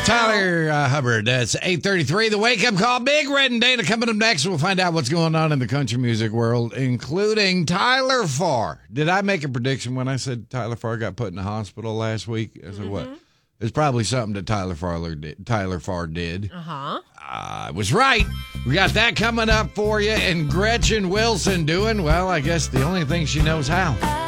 Tyler Hubbard. That's 8:33. The wake-up call. Big Red and Dana coming up next. We'll find out what's going on in the country music world, including Tyler Farr. Did I make a prediction when I said Tyler Farr got put in the hospital last week? I said, what? It's probably something that Tyler Farr did. Uh-huh. I was right. We got that coming up for you. And Gretchen Wilson doing, well, I guess the only thing she knows how.